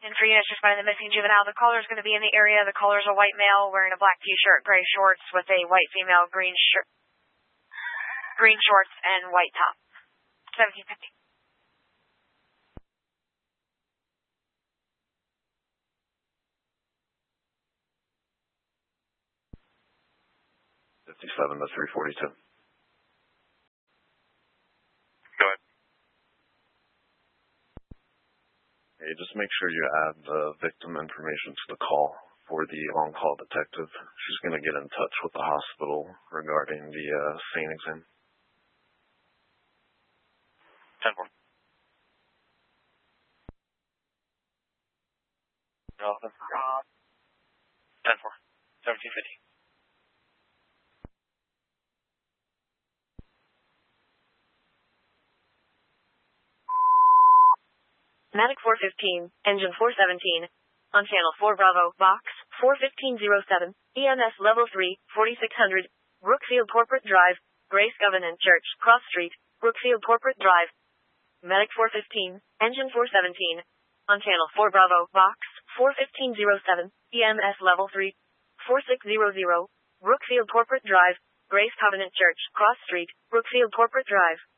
And for units just finding the missing juvenile, the caller is going to be in the area. The caller is a white male wearing a black t-shirt, gray shorts with a white female, green shorts, and white top. 1750. 57 to 342. Go ahead. Hey, just make sure you add the victim information to the call for the on-call detective. She's going to get in touch with the hospital regarding the SANE exam. 10-4. Jonathan. 10-4. 1750. Medic 415, engine 417, on channel 4 Bravo, box 41507, EMS level 3, 4600, Brookfield Corporate Drive, Grace Covenant Church, Cross Street, Brookfield Corporate Drive. Medic 415, engine 417, on channel 4 Bravo, box 41507, EMS level 3, 4600, Brookfield Corporate Drive, Grace Covenant Church, Cross Street, Brookfield Corporate Drive.